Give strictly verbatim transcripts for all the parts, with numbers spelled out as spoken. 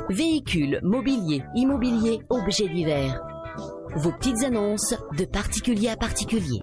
Véhicules, mobilier, immobilier, objets divers. Vos petites annonces de particulier à particulier.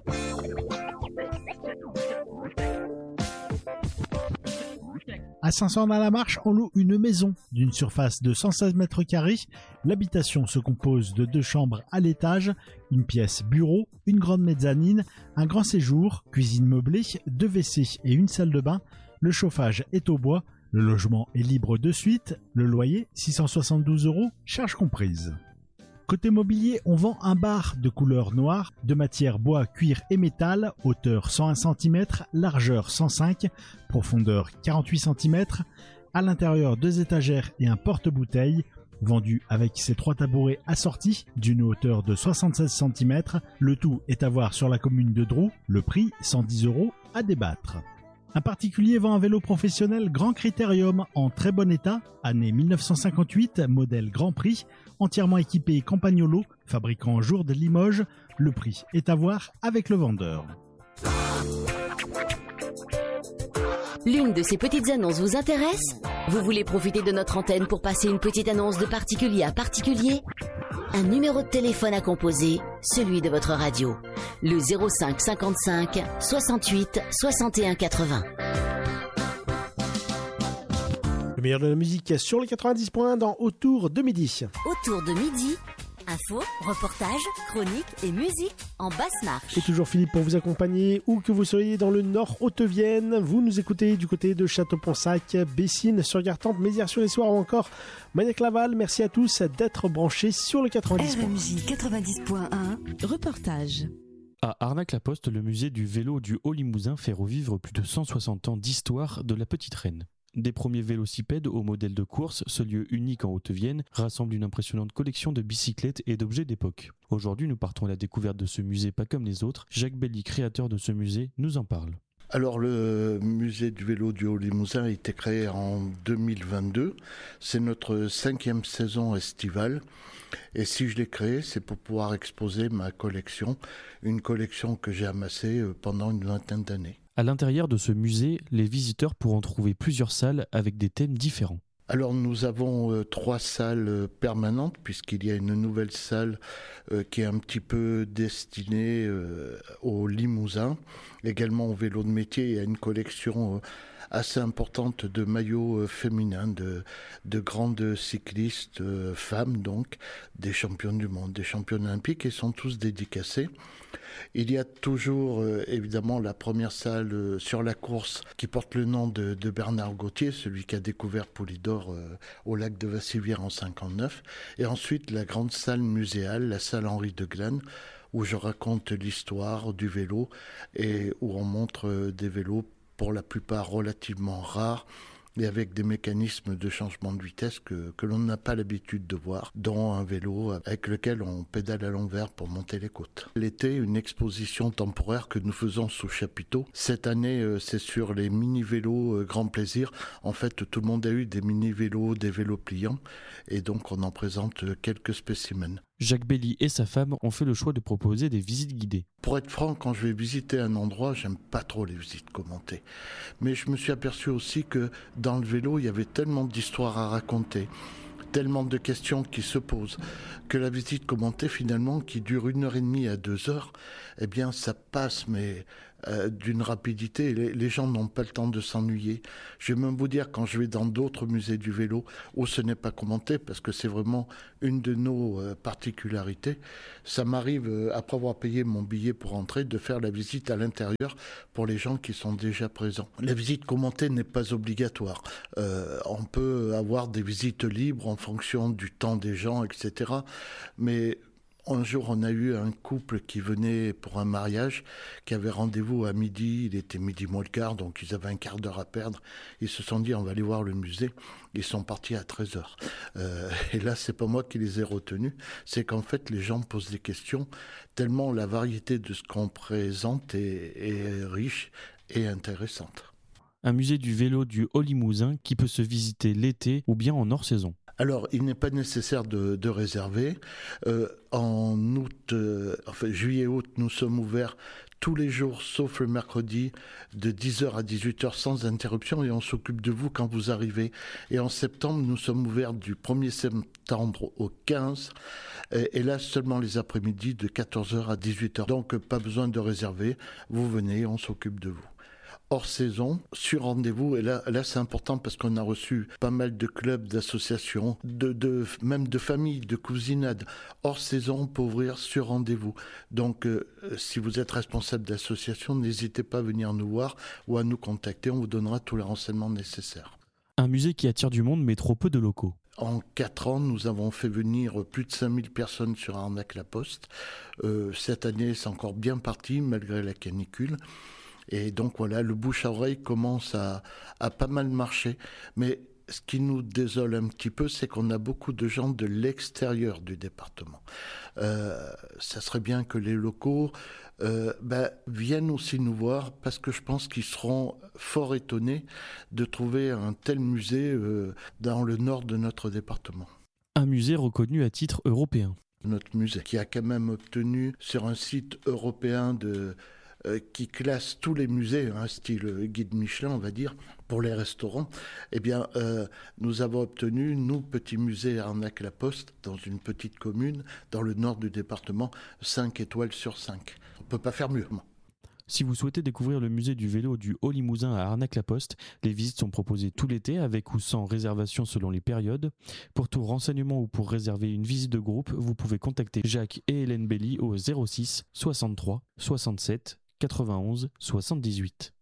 À Saint-Saëns-dans-la-Marche, on loue une maison d'une surface de cent seize mètres carrés. L'habitation se compose de deux chambres à l'étage, une pièce bureau, une grande mezzanine, un grand séjour, cuisine meublée, deux W C et une salle de bain. Le chauffage est au bois. Le logement est libre de suite. Le loyer, six cent soixante-douze euros, charges comprises. Côté mobilier, on vend un bar de couleur noire, de matière bois, cuir et métal, hauteur cent un centimètre, largeur cent cinq, profondeur quarante-huit centimètres. À l'intérieur, deux étagères et un porte-bouteilles, vendu avec ses trois tabourets assortis d'une hauteur de soixante-seize centimètres. Le tout est à voir sur la commune de Drou. Le prix, cent dix euros, à débattre. Un particulier vend un vélo professionnel Grand Critérium en très bon état, année mille neuf cent cinquante-huit, modèle Grand Prix, entièrement équipé Campagnolo, fabricant Jour de Limoges. Le prix est à voir avec le vendeur. L'une de ces petites annonces vous intéresse ? Vous voulez profiter de notre antenne pour passer une petite annonce de particulier à particulier ? Un numéro de téléphone à composer, celui de votre radio. Le zéro cinq cinquante-cinq soixante-huit soixante et un quatre-vingts. Le meilleur de la musique sur les quatre-vingt-dix points dans Autour de midi. Autour de midi, infos, reportages, chroniques et musique en basse marche. Et toujours Philippe pour vous accompagner, où que vous soyez dans le Nord Haute-Vienne. Vous nous écoutez du côté de Château-Ponsac, Bessines, sur Gartempe, Mézières-sur-les-Soirs ou encore Magnac-Laval. Merci à tous d'être branchés sur le quatre-vingt-dix points. R M J quatre-vingt-dix point un, reportage. À Arnac-la-Poste, le musée du vélo du Haut-Limousin fait revivre plus de cent soixante ans d'histoire de la Petite Reine. Des premiers vélocipèdes au modèle de course, ce lieu unique en Haute-Vienne rassemble une impressionnante collection de bicyclettes et d'objets d'époque. Aujourd'hui, nous partons à la découverte de ce musée pas comme les autres. Jacques Belly, créateur de ce musée, nous en parle. Alors le musée du vélo du Haut-Limousin a été créé en deux mille vingt-deux. C'est notre cinquième saison estivale. Et si je l'ai créé, c'est pour pouvoir exposer ma collection, une collection que j'ai amassée pendant une vingtaine d'années. À l'intérieur de ce musée, les visiteurs pourront trouver plusieurs salles avec des thèmes différents. Alors nous avons euh, trois salles euh, permanentes puisqu'il y a une nouvelle salle euh, qui est un petit peu destinée euh, aux Limousins, également au vélo de métier. Il y a une collection euh, assez importante de maillots euh, féminins, de, de grandes cyclistes, euh, femmes donc, des championnes du monde, des championnes olympiques, et sont tous dédicacés. Il y a toujours euh, évidemment la première salle euh, sur la course qui porte le nom de, de Bernard Gauthier, celui qui a découvert Poulidor euh, au lac de Vassivière en cinquante-neuf. Et ensuite la grande salle muséale, la salle Henri de Glane, où je raconte l'histoire du vélo et où on montre euh, des vélos pour la plupart relativement rares et avec des mécanismes de changement de vitesse que, que l'on n'a pas l'habitude de voir, dont un vélo avec lequel on pédale à l'envers pour monter les côtes. L'été, une exposition temporaire que nous faisons sous chapiteau. Cette année, c'est sur les mini-vélos Grand Plaisir. En fait, tout le monde a eu des mini-vélos, des vélos pliants, et donc on en présente quelques spécimens. Jacques Belly et sa femme ont fait le choix de proposer des visites guidées. Pour être franc, quand je vais visiter un endroit, j'aime pas trop les visites commentées. Mais je me suis aperçu aussi que dans le vélo, il y avait tellement d'histoires à raconter, tellement de questions qui se posent, que la visite commentée finalement, qui dure une heure et demie à deux heures, eh bien ça passe, mais euh, d'une rapidité, les, les gens n'ont pas le temps de s'ennuyer. Je vais même vous dire, quand je vais dans d'autres musées du vélo, où ce n'est pas commenté, parce que c'est vraiment une de nos euh, particularités, ça m'arrive, euh, après avoir payé mon billet pour entrer, de faire la visite à l'intérieur pour les gens qui sont déjà présents. La visite commentée n'est pas obligatoire. Euh, on peut avoir des visites libres en fonction du temps des gens, et cetera. Mais un jour, on a eu un couple qui venait pour un mariage, qui avait rendez-vous à midi. Il était midi moins le quart, donc ils avaient un quart d'heure à perdre. Ils se sont dit, on va aller voir le musée. Ils sont partis à treize heures. Euh, et là, c'est pas moi qui les ai retenus. C'est qu'en fait, les gens posent des questions tellement la variété de ce qu'on présente est, est riche et intéressante. Un musée du vélo du Haut-Limousin qui peut se visiter l'été ou bien en hors-saison. Alors, il n'est pas nécessaire de, de réserver. Euh, en août, euh, enfin juillet-août, nous sommes ouverts tous les jours, sauf le mercredi, de dix heures à dix-huit heures sans interruption, et on s'occupe de vous quand vous arrivez. Et en septembre, nous sommes ouverts du premier septembre au quinze, et, et là seulement les après-midi de quatorze heures à dix-huit heures. Donc pas besoin de réserver, vous venez, on s'occupe de vous. Hors saison, sur rendez-vous, et là, là c'est important parce qu'on a reçu pas mal de clubs, d'associations, de, de, même de familles, de cousinades. Hors saison, on peut ouvrir sur rendez-vous. Donc euh, si vous êtes responsable d'association, n'hésitez pas à venir nous voir ou à nous contacter, on vous donnera tous les renseignements nécessaires. Un musée qui attire du monde mais trop peu de locaux. En quatre ans, nous avons fait venir plus de cinq mille personnes sur Arnac-la-Poste. Euh, cette année, c'est encore bien parti malgré la canicule. Et donc voilà, le bouche à oreille commence à, à pas mal marcher. Mais ce qui nous désole un petit peu, c'est qu'on a beaucoup de gens de l'extérieur du département. Euh, ça serait bien que les locaux euh, bah, viennent aussi nous voir, parce que je pense qu'ils seront fort étonnés de trouver un tel musée euh, dans le nord de notre département. Un musée reconnu à titre européen. Notre musée, qui a quand même obtenu sur un site européen de... Euh, qui classe tous les musées, hein, style guide Michelin, on va dire, pour les restaurants, eh bien, euh, nous avons obtenu, nous, petit musée Arnac-la-Poste, dans une petite commune, dans le nord du département, cinq étoiles sur cinq. On ne peut pas faire mieux. Si vous souhaitez découvrir le musée du vélo du Haut-Limousin à Arnac-la-Poste, les visites sont proposées tout l'été, avec ou sans réservation selon les périodes. Pour tout renseignement ou pour réserver une visite de groupe, vous pouvez contacter Jacques et Hélène Belly au zéro six soixante-trois soixante-sept quatre-vingt-onze soixante-dix-huit.